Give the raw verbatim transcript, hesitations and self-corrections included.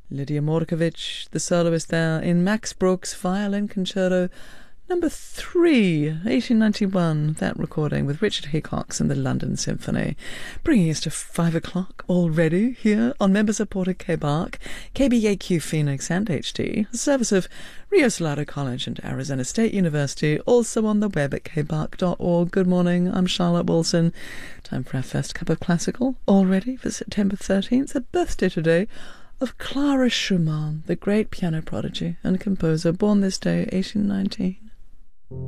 Lydia Morkovich, the soloist there, in Max Bruch's Violin Concerto Number three, eighteen ninety-one, that recording with Richard Hickox and the London Symphony. Bringing us to five o'clock already here on member-supported K B A R C, K B A Q Phoenix and H D, a service of Rio Salado College and Arizona State University, also on the web at k b a r c dot org. Good morning, I'm Charlotte Wilson. Time for our first cup of classical already for September thirteenth, a birthday today of Clara Schumann, the great piano prodigy and composer, born this day, eighteen nineteen.